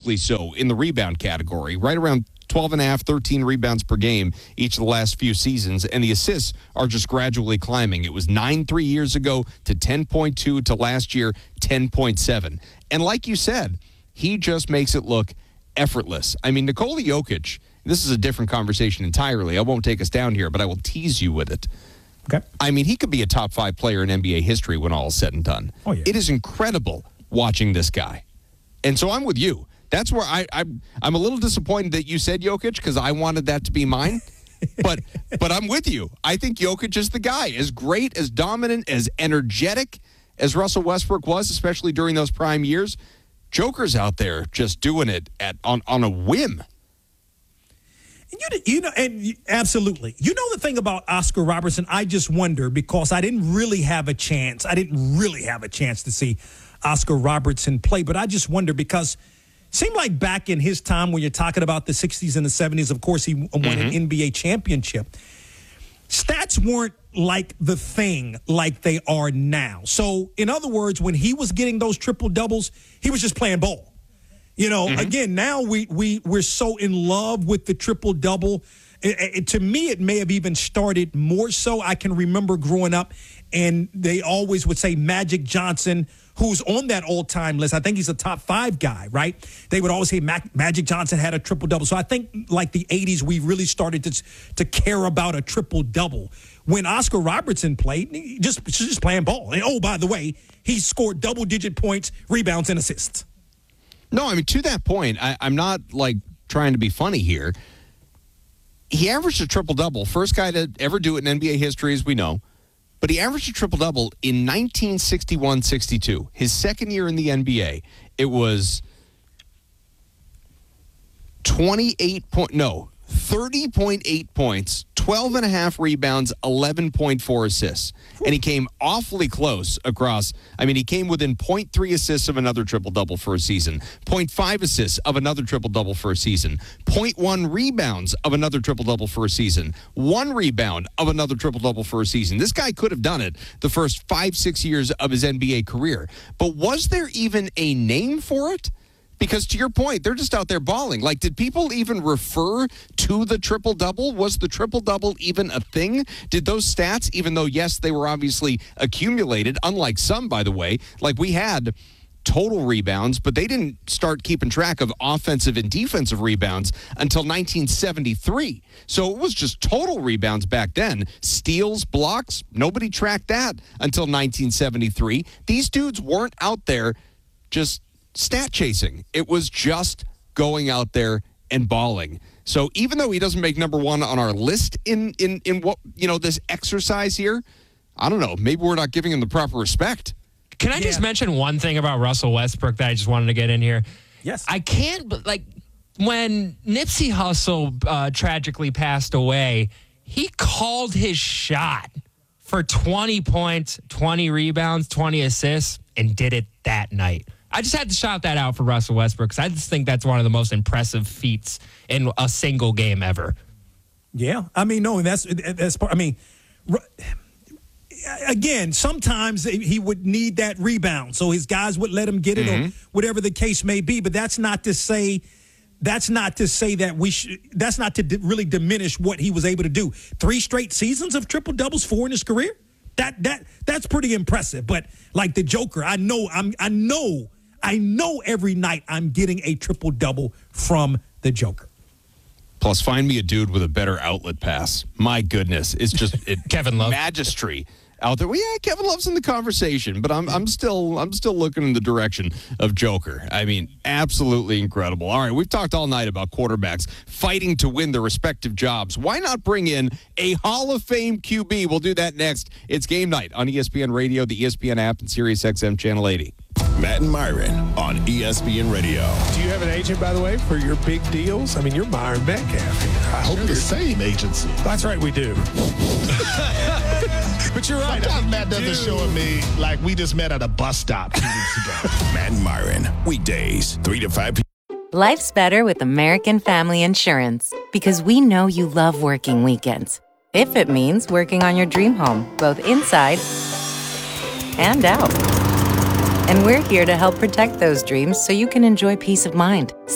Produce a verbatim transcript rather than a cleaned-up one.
dramatically so in the rebound category, right around twelve and a half, thirteen rebounds per game each of the last few seasons, and the assists are just gradually climbing. It was nine three years ago to ten point two to last year, ten point seven. And like you said, he just makes it look effortless. I mean, Nikola Jokic, this is a different conversation entirely. I won't take us down here, but I will tease you with it. Okay. I mean, he could be a top five player in N B A history when all is said and done. Oh, yeah. It is incredible watching this guy. And so I'm with you. That's where I, I, I'm a little disappointed that you said Jokic because I wanted that to be mine. but but I'm with you. I think Jokic is the guy. As great, as dominant, as energetic as Russell Westbrook was, especially during those prime years, Joker's out there just doing it at on, on a whim. You, you know, and you, absolutely. You know the thing about Oscar Robertson, I just wonder because I didn't really have a chance. I didn't really have a chance to see Oscar Robertson play, but I just wonder because it seemed like back in his time when you're talking about the sixties and the seventies, of course, he won mm-hmm. an N B A championship. Stats weren't like the thing like they are now. So, in other words, when he was getting those triple doubles, he was just playing ball. You know, mm-hmm. again, now we, we, we're so in love with the triple-double. It, it, to me, it may have even started more so. I can remember growing up, and they always would say Magic Johnson, who's on that all-time list. I think he's a top five guy, right? They would always say Mac, Magic Johnson had a triple-double. So I think like the eighties, we really started to, to care about a triple-double. When Oscar Robertson played, he just, just playing ball. And, oh, by the way, he scored double-digit points, rebounds, and assists. No, I mean, to that point, I, I'm not, like, trying to be funny here. He averaged a triple-double. First guy to ever do it in N B A history, as we know. But he averaged a triple-double in nineteen sixty-one sixty-two. His second year in the N B A, it was twenty-eight point, no, thirty point eight points, twelve and a half rebounds, eleven point four assists. And he came awfully close across. I mean, he came within point three assists of another triple-double for a season, point five assists of another triple-double for a season, point one rebounds of another triple-double for a season, one rebound of another triple-double for a season. This guy could have done it the first five, six years of his N B A career. But was there even a name for it? Because to your point, they're just out there balling. Like, did people even refer to the triple-double? Was the triple-double even a thing? Did those stats, even though, yes, they were obviously accumulated, unlike some, by the way, like we had total rebounds, but they didn't start keeping track of offensive and defensive rebounds until nineteen seventy-three. So it was just total rebounds back then. Steals, blocks, nobody tracked that until nineteen seventy-three. These dudes weren't out there just stat chasing. It was just going out there and balling. So even though he doesn't make number one on our list in in in what, you know, this exercise here, I don't know, maybe we're not giving him the proper respect. Can I yeah. just mention one thing about Russell Westbrook that I just wanted to get in here? Yes. I can't, but like when Nipsey Hussle uh, tragically passed away, he called his shot for twenty points, twenty rebounds, twenty assists, and did it that night. I just had to shout that out for Russell Westbrook because I just think that's one of the most impressive feats in a single game ever. Yeah, I mean, no, that's that's part. I mean, again, sometimes he would need that rebound, so his guys would let him get it, mm-hmm. or whatever the case may be. But that's not to say that's not to say that we should. That's not to d- really diminish what he was able to do. Three straight seasons of triple doubles, four in his career. That that that's pretty impressive. But like the Joker, I know I'm I know. I know every night I'm getting a triple-double from the Joker. Plus, find me a dude with a better outlet pass. My goodness. It's just it, Kevin Love. Magistry out there. Well, yeah, Kevin Love's in the conversation, but I'm I'm still I'm still looking in the direction of Joker. I mean, absolutely incredible. All right, we've talked all night about quarterbacks fighting to win their respective jobs. Why not bring in a Hall of Fame Q B? We'll do that next. It's Game Night on E S P N Radio, the E S P N app, and Sirius X M Channel eighty. Matt and Myron on E S P N Radio. Do you have an agent, by the way, for your big deals? I mean, you're Myron Metcalf here. I hope You're the same agency. That's right, we do. But you're right. Sometimes Matt doesn't show me like we just met at a bus stop two weeks ago. Matt and Myron, weekdays, three to five p.m. Life's better with American Family Insurance because we know you love working weekends. If it means working on your dream home, both inside and out. And we're here to help protect those dreams so you can enjoy peace of mind.